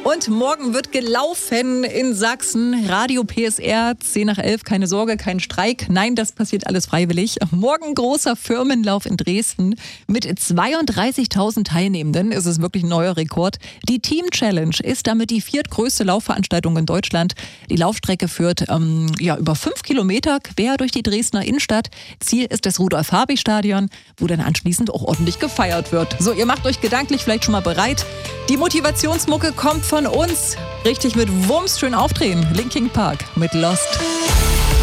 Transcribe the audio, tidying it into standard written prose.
Und morgen wird gelaufen in Sachsen. Radio PSR, 10 nach 11. Keine Sorge, kein Streik. Nein, das passiert alles freiwillig. Morgen großer Firmenlauf in Dresden. Mit 32.000 Teilnehmenden ist es wirklich ein neuer Rekord. Die Team Challenge ist damit die viertgrößte Laufveranstaltung in Deutschland. Die Laufstrecke führt über 5 Kilometer quer durch die Dresdner Innenstadt. Ziel ist das Rudolf-Habich-Stadion, wo dann anschließend auch ordentlich gefeiert wird. So, ihr macht euch gedanklich vielleicht schon mal bereit. Die Motivationsmucke kommt von uns. Richtig mit Wumms schön aufdrehen. Linkin Park mit Lost.